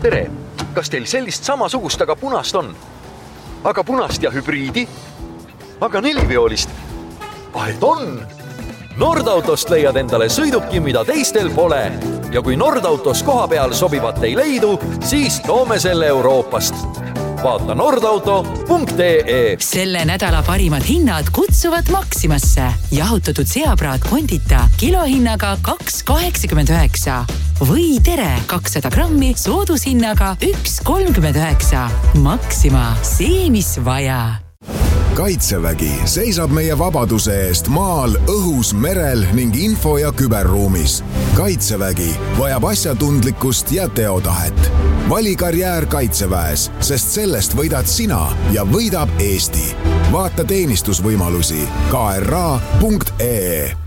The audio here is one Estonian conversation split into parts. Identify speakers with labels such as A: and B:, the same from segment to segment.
A: tere! Kas teil sellist samasugust, aga punast on? Aga punast ja hübriidi? Aga neliveolist? Et on! Nordautost leiad endale sõiduki, mida teistel pole. Ja kui Nordautos koha peal sobivat ei leidu, siis toome selle Euroopast. Vaata nordauto.ee.
B: Selle nädala parimad hinnad kutsuvad Maximasse. Jahutatud seapraat kondita kilohinnaga 2,89. Või tere 200 grammi soodushinnaga 1,39. Maxima, see mis vaja.
C: Kaitsevägi seisab meie vabaduse eest maal, õhus, merel ning info- ja küberruumis. Kaitsevägi vajab asjatundlikkust ja teotahet. Vali karjäär Kaitseväes, sest sellest võidad sina ja võidab Eesti. Vaata teenistusvõimalusi kra.ee.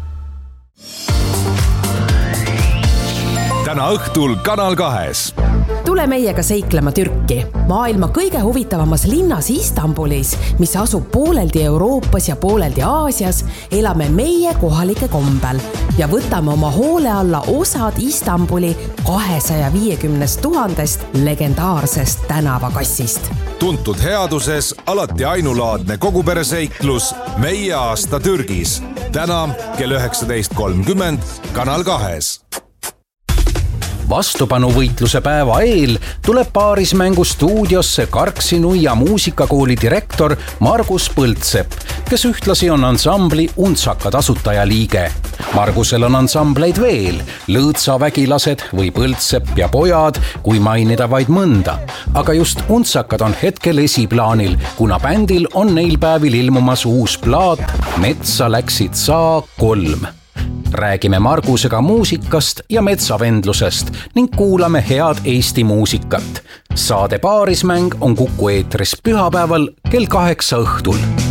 D: Täna õhtul Kanal 2.
E: Tule meiega seiklema Türki, maailma kõige huvitavamas linnas Istanbulis, mis asub pooleldi Euroopas ja pooleldi Aasias, elame meie kohalike kombel ja võtame oma hoole alla osad Istanbuli 250 000 legendaarsest tänavakassist.
D: Tuntud headuses, alati ainulaadne kogupereseiklus Meie aasta Türgis. Täna kell 19.30 Kanal 2.
F: Vastupanuvõitluse päeva eel tuleb paarismängu stuudiosse Karksi-Nuia muusikakooli direktor Margus Põldsepp, kes ühtlasi on ansambli Untsaka tasutajaliige. Margusel on ansambleid veel, Lõõtsa vägilased või Põldsepp ja pojad, kui mainida vaid mõnda. Aga just Untsakad on hetkel esiplaanil, kuna bändil on neil päevil ilmumas uus plaat Metsa läksid saa 3. Räägime Margusega muusikast ja metsavendlusest ning kuulame head Eesti muusikat. Saade Paarismäng on Kuku eetris pühapäeval kell 8 õhtul.